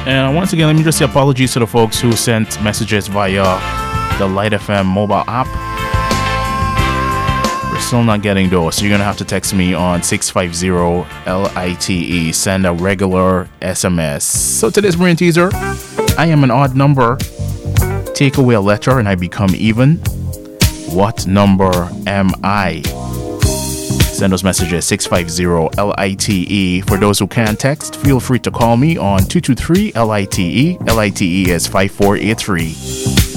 And once again, let me just say apologies to the folks who sent messages via the Light FM mobile app. We're still not getting those, so you're going to have to text me on 650-LITE. Send a regular SMS. So today's brain teaser, I am an odd number. Take away a letter and I become even. What number am I? Send those messages 650-LITE. For those who can't text, feel free to call me on 223-LITE. LITE is 5483.